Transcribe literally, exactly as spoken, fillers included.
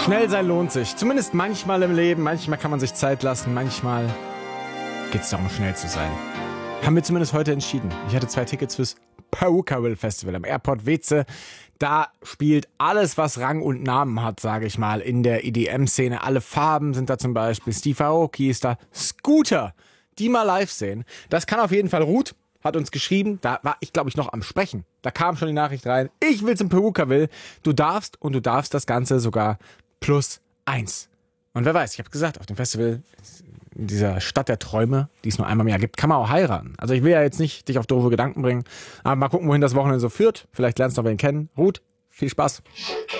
Schnell sein lohnt sich. Zumindest manchmal im Leben. Manchmal kann man sich Zeit lassen. Manchmal geht es darum, schnell zu sein. Haben wir zumindest heute entschieden. Ich hatte zwei Tickets fürs Pawuka-Will Festival am Airport Weeze. Da spielt alles, was Rang und Namen hat, sage ich mal, in der E D M-Szene. Alle Farben sind da zum Beispiel. Steve Aoki ist da. Scooter, die mal live sehen. Das kann auf jeden Fall. Ruth hat uns geschrieben, da war ich, glaube ich, noch am Sprechen. Da kam schon die Nachricht rein. Ich will zum Pawuka-Will. Du darfst und du darfst das Ganze sogar plus eins. Und wer weiß, ich habe gesagt, auf dem Festival, in dieser Stadt der Träume, die es nur einmal im Jahr gibt, kann man auch heiraten. Also ich will ja jetzt nicht dich auf doofe Gedanken bringen, aber mal gucken, wohin das Wochenende so führt. Vielleicht lernst du noch wen kennen. Ruth, viel Spaß.